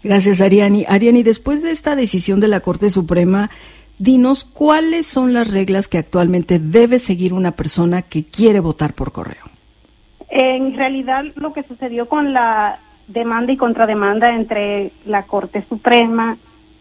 Gracias, Ariani. Ariani, después de esta decisión de la Corte Suprema, dinos cuáles son las reglas que actualmente debe seguir una persona que quiere votar por correo. En realidad, lo que sucedió con la demanda y contrademanda entre la Corte Suprema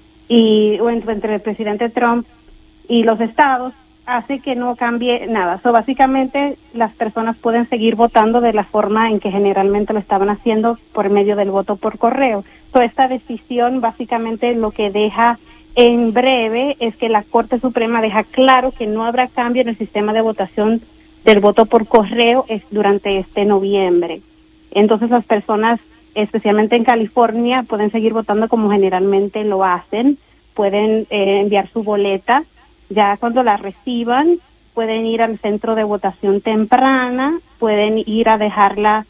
entre el presidente Trump y los estados hace que no cambie nada. Básicamente, las personas pueden seguir votando de la forma en que generalmente lo estaban haciendo por medio del voto por correo. Esta decisión básicamente lo que deja en breve es que la Corte Suprema deja claro que no habrá cambio en el sistema de votación del voto por correo durante este noviembre. Entonces las personas, especialmente en California, pueden seguir votando como generalmente lo hacen, pueden enviar su boleta, ya cuando la reciban pueden ir al centro de votación temprana, pueden ir a dejarla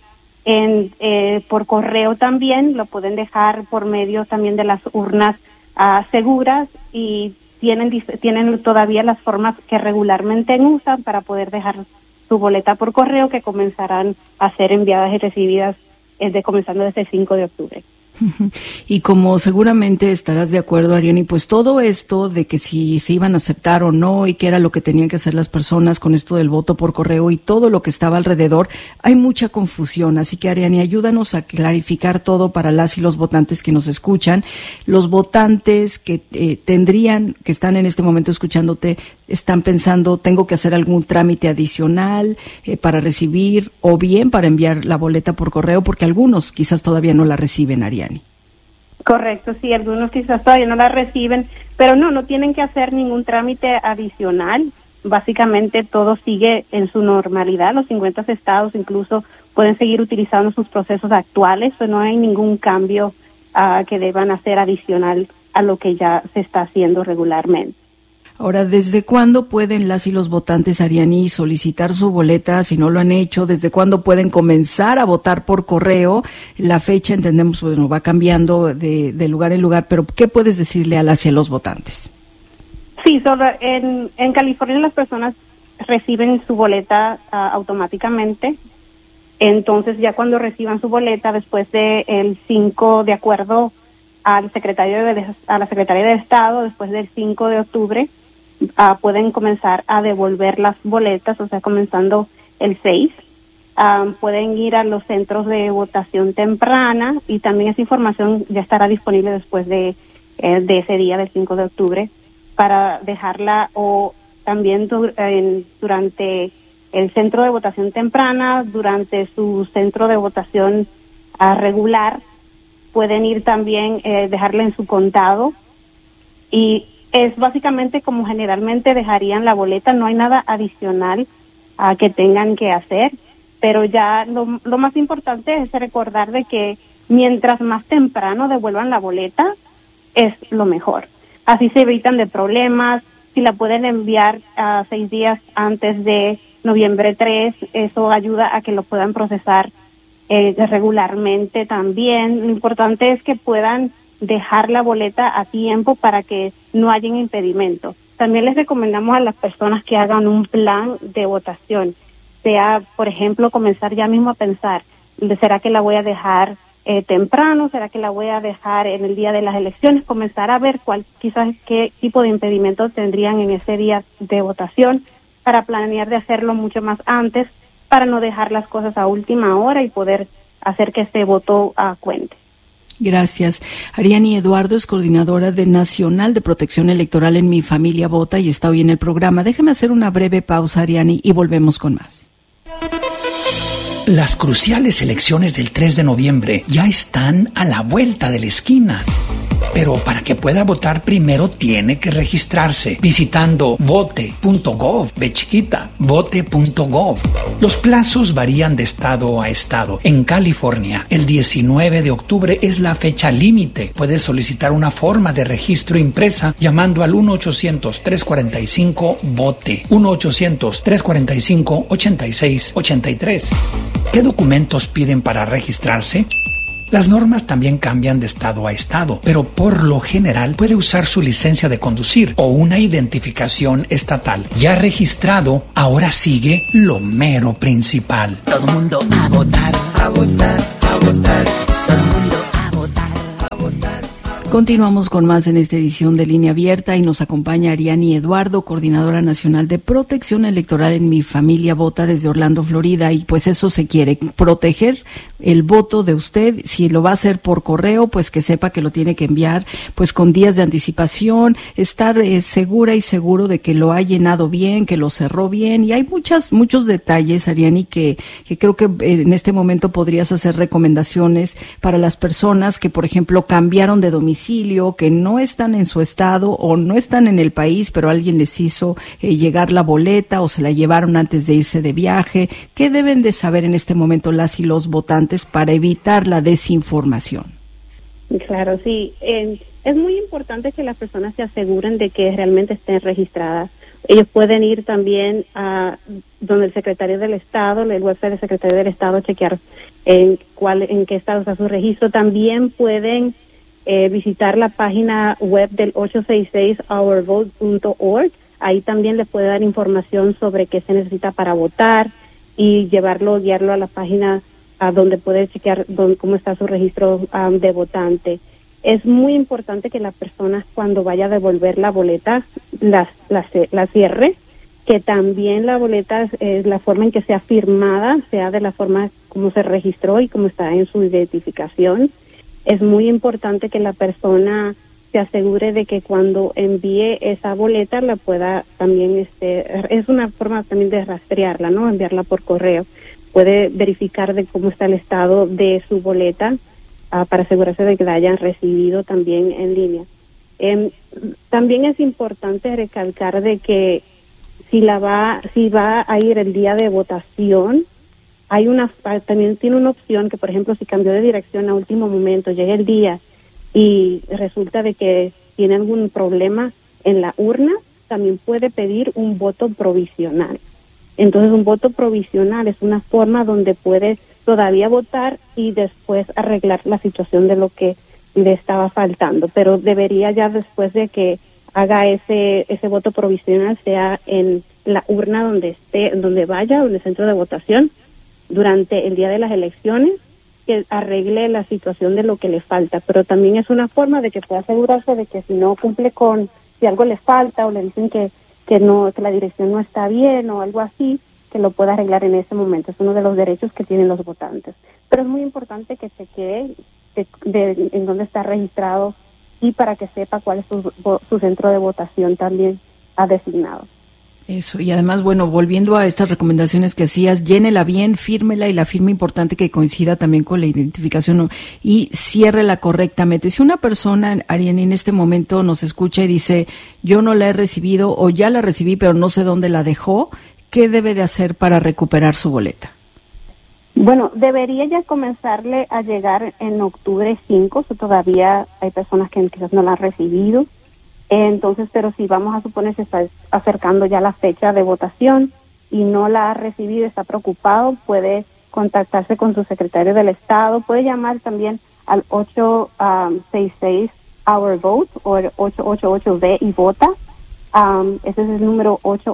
por correo también, lo pueden dejar por medio también de las urnas seguras, y tienen todavía las formas que regularmente usan para poder dejar su boleta por correo, que comenzarán a ser enviadas y recibidas comenzando desde el 5 de octubre. Y como seguramente estarás de acuerdo, Ariani, pues todo esto de que si se iban a aceptar o no y qué era lo que tenían que hacer las personas con esto del voto por correo y todo lo que estaba alrededor, hay mucha confusión. Así que, Ariani, ayúdanos a clarificar todo para las y los votantes que nos escuchan. Los votantes que que están en este momento escuchándote, están pensando, tengo que hacer algún trámite adicional para recibir o bien para enviar la boleta por correo, porque algunos quizás todavía no la reciben, Ariani. Correcto, sí, algunos quizás todavía no la reciben, pero no tienen que hacer ningún trámite adicional. Básicamente todo sigue en su normalidad. Los 50 estados incluso pueden seguir utilizando sus procesos actuales, no hay ningún cambio que deban hacer adicional a lo que ya se está haciendo regularmente. Ahora, ¿desde cuándo pueden las y los votantes, Ariani, solicitar su boleta si no lo han hecho? ¿Desde cuándo pueden comenzar a votar por correo? La fecha, entendemos, va cambiando de lugar en lugar, pero ¿qué puedes decirle a las y a los votantes? Sí, en California las personas reciben su boleta automáticamente. Entonces, ya cuando reciban su boleta, después del 5, de acuerdo a la Secretaría de Estado, después del 5 de octubre, pueden comenzar a devolver las boletas, comenzando el 6. Pueden ir a los centros de votación temprana, y también esa información ya estará disponible después de ese día del 5 de octubre para dejarla, o también durante el centro de votación temprana, durante su centro de votación regular, pueden ir también dejarla en su condado, y es básicamente como generalmente dejarían la boleta. No hay nada adicional que tengan que hacer, pero ya lo más importante es recordar de que mientras más temprano devuelvan la boleta es lo mejor. Así se evitan de problemas. Si la pueden enviar 6 días antes de noviembre 3, eso ayuda a que lo puedan procesar regularmente también. Lo importante es que puedan dejar la boleta a tiempo para que no haya impedimento. También les recomendamos a las personas que hagan un plan de votación, sea, por ejemplo, comenzar ya mismo a pensar, ¿será que la voy a dejar temprano? ¿Será que la voy a dejar en el día de las elecciones? Comenzar a ver quizás qué tipo de impedimento tendrían en ese día de votación, para planear de hacerlo mucho más antes, para no dejar las cosas a última hora y poder hacer que este voto cuente. Gracias. Ariani Eduardo es coordinadora de Nacional de Protección Electoral en Mi Familia Vota y está hoy en el programa. Déjeme hacer una breve pausa, Ariani, y volvemos con más. Las cruciales elecciones del 3 de noviembre ya están a la vuelta de la esquina. Pero para que pueda votar, primero tiene que registrarse visitando vote.gov, vote.gov. Los plazos varían de estado a estado. En California, el 19 de octubre es la fecha límite. Puedes solicitar una forma de registro impresa llamando al 1-800-345-VOTE, 1-800-345-8683. ¿Qué documentos piden para registrarse? Las normas también cambian de estado a estado, pero por lo general puede usar su licencia de conducir o una identificación estatal. Ya registrado, ahora sigue lo mero principal. Todo el mundo a votar, a votar, a votar. Todo el mundo a votar, a votar. Continuamos con más en esta edición de Línea Abierta y nos acompaña Ariani Eduardo, coordinadora nacional de protección electoral en Mi Familia Vota desde Orlando, Florida, y pues eso se quiere, proteger el voto de usted. Si lo va a hacer por correo, pues que sepa que lo tiene que enviar pues con días de anticipación, estar segura y seguro de que lo ha llenado bien, que lo cerró bien, y hay muchos detalles, Ariani, que creo que en este momento podrías hacer recomendaciones para las personas que, por ejemplo, cambiaron de domicilio, que no están en su estado o no están en el país, pero alguien les hizo llegar la boleta o se la llevaron antes de irse de viaje. ¿Qué deben de saber en este momento las y los votantes para evitar la desinformación? Claro, sí. Es muy importante que las personas se aseguren de que realmente estén registradas. Ellos pueden ir también a donde el secretario del Estado, el website del secretario del Estado, chequear en qué estado está su registro. También pueden visitar la página web del 866ourvote.org. Ahí también le puede dar información sobre qué se necesita para votar y guiarlo a la página donde puede chequear cómo está su registro de votante. Es muy importante que la persona, cuando vaya a devolver la boleta, la cierre, que también la boleta, la forma en que sea firmada, sea de la forma como se registró y como está en su identificación. Es muy importante que la persona se asegure de que cuando envíe esa boleta la pueda también, es una forma también de rastrearla, ¿no? Enviarla por correo. Puede verificar de cómo está el estado de su boleta para asegurarse de que la hayan recibido también en línea. También es importante recalcar de que si va a ir el día de votación, también tiene una opción que, por ejemplo, si cambió de dirección a último momento, llega el día y resulta de que tiene algún problema en la urna, también puede pedir un voto provisional. Entonces, un voto provisional es una forma donde puede todavía votar y después arreglar la situación de lo que le estaba faltando. Pero debería ya, después de que haga ese voto provisional, sea en la urna donde esté, donde vaya, en el centro de votación, durante el día de las elecciones, que arregle la situación de lo que le falta. Pero también es una forma de que pueda asegurarse de que si no cumple si algo le falta o le dicen que la dirección no está bien o algo así, que lo pueda arreglar en ese momento. Es uno de los derechos que tienen los votantes. Pero es muy importante que chequee en dónde está registrado y para que sepa cuál es su centro de votación también designado. Eso, y además, bueno, volviendo a estas recomendaciones que hacías, llénela bien, fírmela, y la firma importante que coincida también con la identificación y ciérrela correctamente. Si una persona, Ariani, en este momento nos escucha y dice, yo no la he recibido o ya la recibí pero no sé dónde la dejó, ¿qué debe de hacer para recuperar su boleta? Bueno, debería ya comenzarle a llegar en octubre 5, todavía hay personas que quizás no la han recibido. Entonces, pero si vamos a suponer se está acercando ya la fecha de votación y no la ha recibido, está preocupado, puede contactarse con su secretario del Estado, puede llamar también al 866 Our Vote o el 888-V y vota. Ese es el número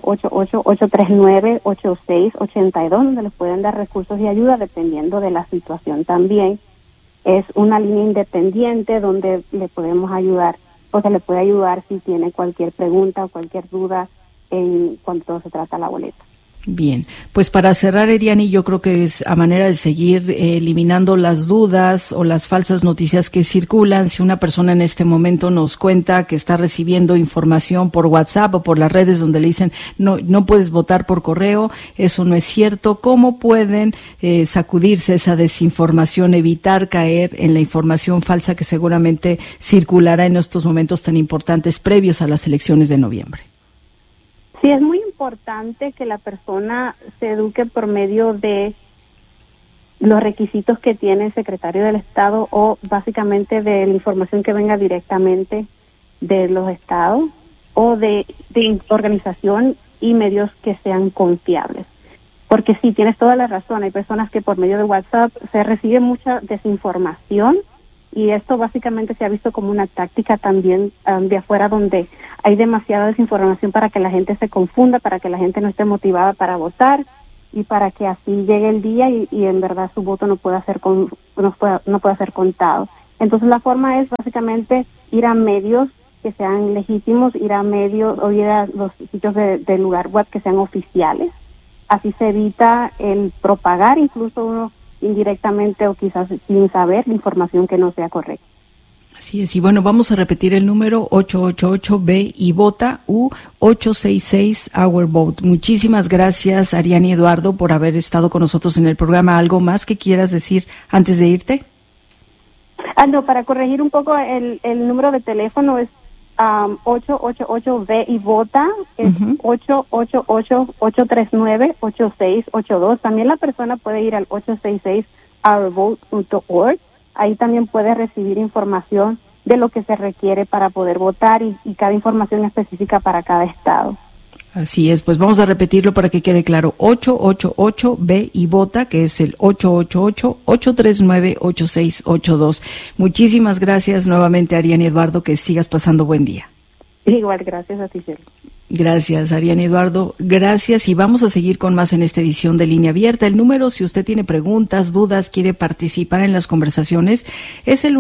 888-839-8682, donde les pueden dar recursos y ayuda dependiendo de la situación también. Es una línea independiente donde le podemos ayudar, o se le puede ayudar si tiene cualquier pregunta o cualquier duda en cuanto se trata la boleta. Bien, pues para cerrar, Ariani, yo creo que es a manera de seguir eliminando las dudas o las falsas noticias que circulan. Si una persona en este momento nos cuenta que está recibiendo información por WhatsApp o por las redes donde le dicen no puedes votar por correo, eso no es cierto, ¿cómo pueden sacudirse esa desinformación, evitar caer en la información falsa que seguramente circulará en estos momentos tan importantes previos a las elecciones de noviembre? Sí, es muy importante que la persona se eduque por medio de los requisitos que tiene el secretario del Estado o básicamente de la información que venga directamente de los estados o de organización y medios que sean confiables. Porque sí, tienes toda la razón, hay personas que por medio de WhatsApp se recibe mucha desinformación. Y esto básicamente se ha visto como una táctica también de afuera, donde hay demasiada desinformación para que la gente se confunda, para que la gente no esté motivada para votar y para que así llegue el día y en verdad su voto no pueda ser contado. Entonces la forma es básicamente ir a medios que sean legítimos, ir a medios o ir a los sitios del lugar web que sean oficiales. Así se evita el propagar incluso uno indirectamente o quizás sin saber la información que no sea correcta. Así es, y bueno, vamos a repetir el número 888-B y vota u 866 Our Vote. Muchísimas gracias, Ariani Eduardo, por haber estado con nosotros en el programa. ¿Algo más que quieras decir antes de irte? No, para corregir un poco el número de teléfono es 888-B y vota, es 888-839-8682. También la persona puede ir al 866ourvote.org. Ahí también puede recibir información de lo que se requiere para poder votar y cada información específica para cada estado. Así es, pues vamos a repetirlo para que quede claro. 888-B y vota, que es el 888-839-8682. Muchísimas gracias nuevamente, Ariani Eduardo, que sigas pasando buen día. Igual, gracias a ti, Shirley. Gracias, Ariani Eduardo. Gracias, y vamos a seguir con más en esta edición de Línea Abierta. El número, si usted tiene preguntas, dudas, quiere participar en las conversaciones, es el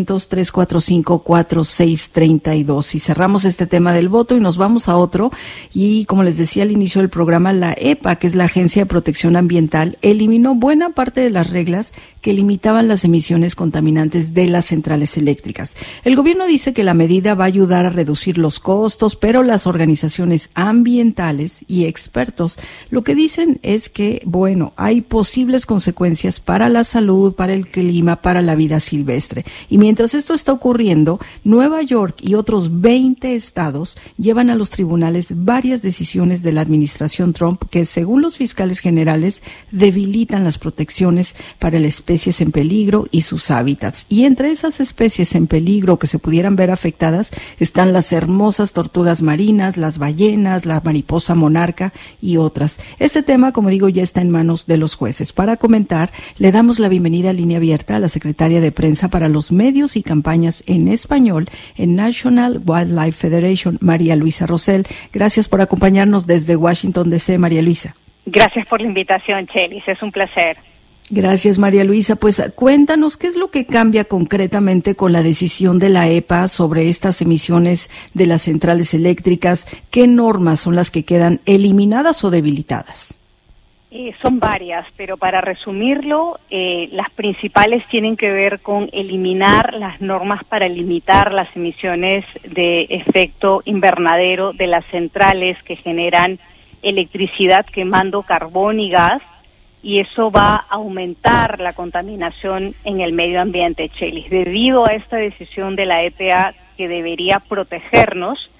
1-800-345-4632. Y cerramos este tema del voto y nos vamos a otro. Y como les decía al inicio del programa, la EPA, que es la Agencia de Protección Ambiental, eliminó buena parte de las reglas que limitaban las emisiones contaminantes de las centrales eléctricas. El gobierno dice que la medida va a ayudar a reducir los costos, pero las organizaciones ambientales y expertos lo que dicen es que, bueno, hay posibles consecuencias para la salud, para el clima, para la vida silvestre. Y mientras esto está ocurriendo, Nueva York y otros 20 estados llevan a los tribunales varias decisiones de la administración Trump que, según los fiscales generales, debilitan las protecciones para las especies en peligro y sus hábitats. Y entre esas especies en peligro que se pudieran ver afectadas están las hermosas tortugas marinas, las ballenas, la mariposa monarca y otras. Este tema, como digo, ya está en manos de los jueces. Para comentar, le damos la bienvenida a Línea Abierta a la secretaria de prensa para los medios y campañas en español en National Wildlife Federation, María Luisa Rosell. Gracias por acompañarnos desde Washington, D.C., María Luisa. Gracias por la invitación, Chelis. Es un placer. Gracias, María Luisa. Pues cuéntanos qué es lo que cambia concretamente con la decisión de la EPA sobre estas emisiones de las centrales eléctricas. ¿Qué normas son las que quedan eliminadas o debilitadas? Son varias, pero para resumirlo, las principales tienen que ver con eliminar las normas para limitar las emisiones de efecto invernadero de las centrales que generan electricidad quemando carbón y gas, y eso va a aumentar la contaminación en el medio ambiente, Chelis. Debido a esta decisión de la EPA que debería protegernos,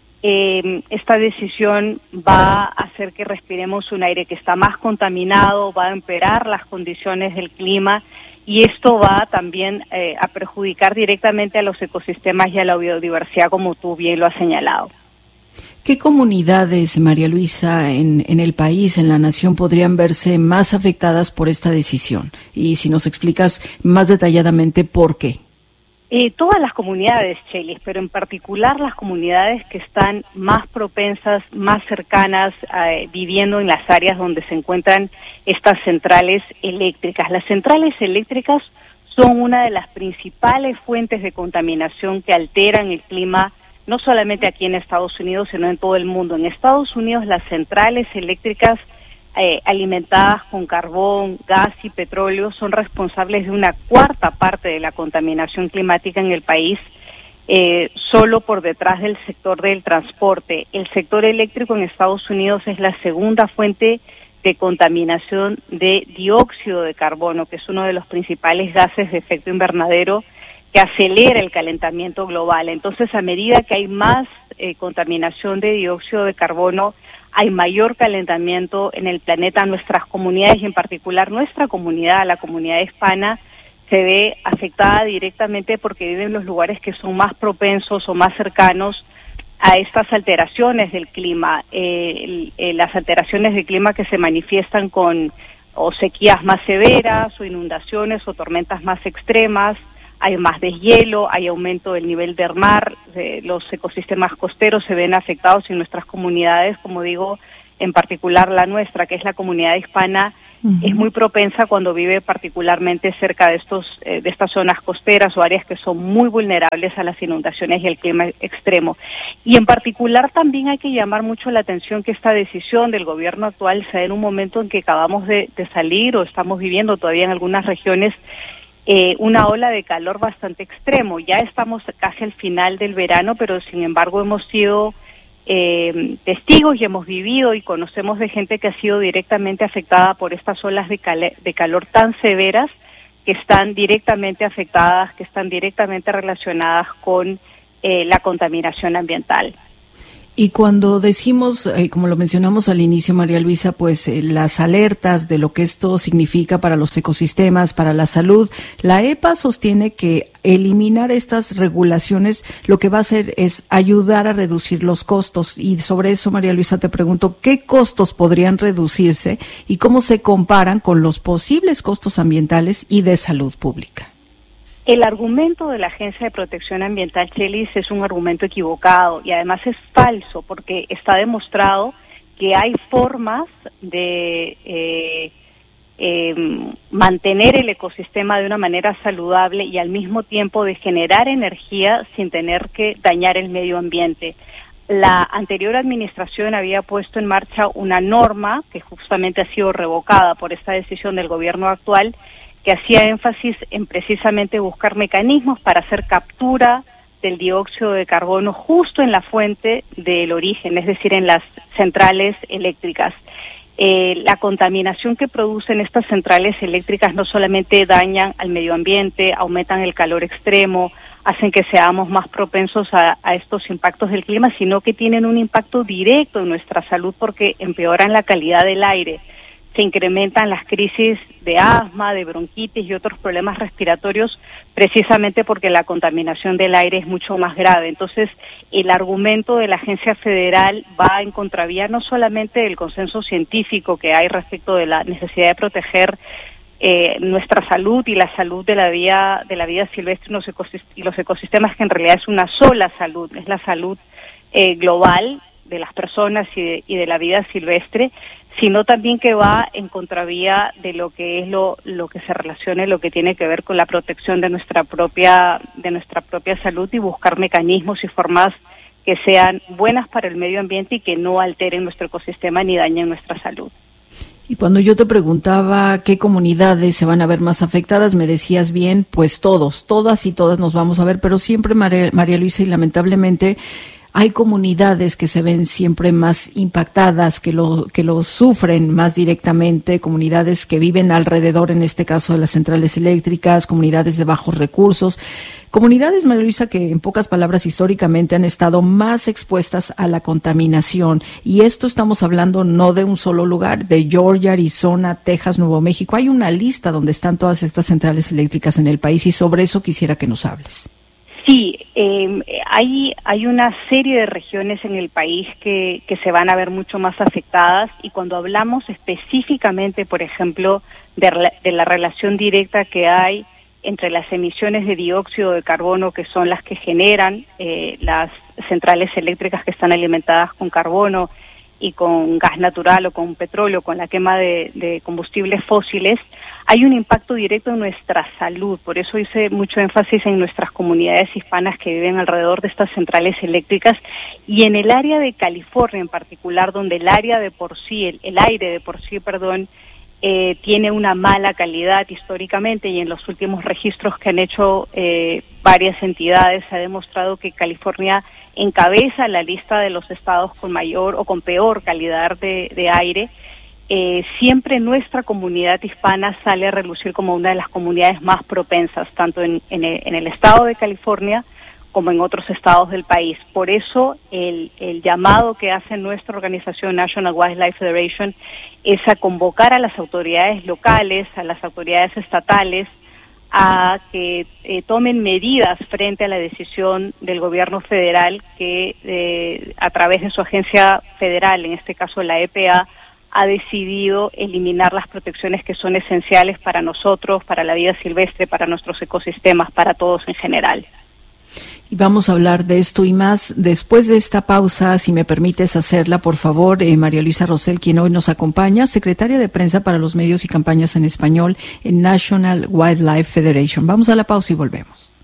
esta decisión va a hacer que respiremos un aire que está más contaminado, va a empeorar las condiciones del clima, y esto va también a perjudicar directamente a los ecosistemas y a la biodiversidad, como tú bien lo has señalado. ¿Qué comunidades, María Luisa, en el país, en la nación, podrían verse más afectadas por esta decisión? Y si nos explicas más detalladamente por qué. Todas las comunidades, Chelis, pero en particular las comunidades que están más propensas, más cercanas, viviendo en las áreas donde se encuentran estas centrales eléctricas. Las centrales eléctricas son una de las principales fuentes de contaminación que alteran el clima, no solamente aquí en Estados Unidos, sino en todo el mundo. En Estados Unidos, las centrales eléctricas alimentadas con carbón, gas y petróleo son responsables de una cuarta parte de la contaminación climática en el país, solo por detrás del sector del transporte. El sector eléctrico en Estados Unidos es la segunda fuente de contaminación de dióxido de carbono, que es uno de los principales gases de efecto invernadero que acelera el calentamiento global. Entonces, a medida que hay más contaminación de dióxido de carbono, hay mayor calentamiento en el planeta. Nuestras comunidades, y en particular nuestra comunidad, la comunidad hispana, se ve afectada directamente porque vive en los lugares que son más propensos o más cercanos a estas alteraciones del clima. Las alteraciones del clima que se manifiestan con o sequías más severas, o inundaciones, o tormentas más extremas. Hay más deshielo, hay aumento del nivel del mar, los ecosistemas costeros se ven afectados, y nuestras comunidades, como digo, en particular la nuestra, que es la comunidad hispana, es muy propensa cuando vive particularmente cerca de estas zonas costeras o áreas que son muy vulnerables a las inundaciones y el clima extremo. Y en particular también hay que llamar mucho la atención que esta decisión del gobierno actual se da en un momento en que acabamos de salir o estamos viviendo todavía en algunas regiones una ola de calor bastante extremo. Ya estamos casi al final del verano, pero sin embargo hemos sido testigos y hemos vivido y conocemos de gente que ha sido directamente afectada por estas olas de calor tan severas, que están directamente afectadas, que están directamente relacionadas con la contaminación ambiental. Y cuando decimos, como lo mencionamos al inicio, María Luisa, pues las alertas de lo que esto significa para los ecosistemas, para la salud, la EPA sostiene que eliminar estas regulaciones lo que va a hacer es ayudar a reducir los costos. Y sobre eso, María Luisa, te pregunto, ¿qué costos podrían reducirse y cómo se comparan con los posibles costos ambientales y de salud pública? El argumento de la Agencia de Protección Ambiental, Chelis, es un argumento equivocado y además es falso porque está demostrado que hay formas de mantener el ecosistema de una manera saludable y al mismo tiempo de generar energía sin tener que dañar el medio ambiente. La anterior administración había puesto en marcha una norma que justamente ha sido revocada por esta decisión del gobierno actual, que hacía énfasis en precisamente buscar mecanismos para hacer captura del dióxido de carbono justo en la fuente del origen, es decir, en las centrales eléctricas. La contaminación que producen estas centrales eléctricas no solamente dañan al medio ambiente, aumentan el calor extremo, hacen que seamos más propensos a estos impactos del clima, sino que tienen un impacto directo en nuestra salud porque empeoran la calidad del aire. Se incrementan las crisis de asma, de bronquitis y otros problemas respiratorios precisamente porque la contaminación del aire es mucho más grave. Entonces, el argumento de la agencia federal va en contravía no solamente del consenso científico que hay respecto de la necesidad de proteger nuestra salud y la salud de la vida silvestre y los ecosistemas, que en realidad es una sola salud, es la salud global de las personas y de la vida silvestre, sino también que va en contravía de lo que es lo que se relaciona y lo que tiene que ver con la protección de nuestra propia salud y buscar mecanismos y formas que sean buenas para el medio ambiente y que no alteren nuestro ecosistema ni dañen nuestra salud. Y cuando yo te preguntaba qué comunidades se van a ver más afectadas, me decías bien, pues todas y todas nos vamos a ver, pero siempre, María Luisa, y lamentablemente hay comunidades que se ven siempre más impactadas, que lo sufren más directamente, comunidades que viven alrededor, en este caso de las centrales eléctricas, comunidades de bajos recursos, comunidades, María Luisa, que en pocas palabras históricamente han estado más expuestas a la contaminación. Y esto estamos hablando no de un solo lugar, de Georgia, Arizona, Texas, Nuevo México. Hay una lista donde están todas estas centrales eléctricas en el país y sobre eso quisiera que nos hables. Sí, hay una serie de regiones en el país que se van a ver mucho más afectadas, y cuando hablamos específicamente, por ejemplo, de la relación directa que hay entre las emisiones de dióxido de carbono, que son las que generan las centrales eléctricas que están alimentadas con carbono y con gas natural o con petróleo, con la quema de combustibles fósiles, hay un impacto directo en nuestra salud. Por eso hice mucho énfasis en nuestras comunidades hispanas que viven alrededor de estas centrales eléctricas, y en el área de California en particular, donde el aire de por sí, tiene una mala calidad históricamente, y en los últimos registros que han hecho varias entidades se ha demostrado que California encabeza la lista de los estados con mayor o con peor calidad de aire. Siempre nuestra comunidad hispana sale a relucir como una de las comunidades más propensas, tanto en el estado de California como en otros estados del país. Por eso el llamado que hace nuestra organización National Wildlife Federation es a convocar a las autoridades locales, a las autoridades estatales, a que tomen medidas frente a la decisión del gobierno federal que a través de su agencia federal, en este caso la EPA, ha decidido eliminar las protecciones que son esenciales para nosotros, para la vida silvestre, para nuestros ecosistemas, para todos en general. Y vamos a hablar de esto y más después de esta pausa, si me permites hacerla, por favor, María Luisa Rosell, quien hoy nos acompaña, secretaria de prensa para los medios y campañas en español en National Wildlife Federation. Vamos a la pausa y volvemos.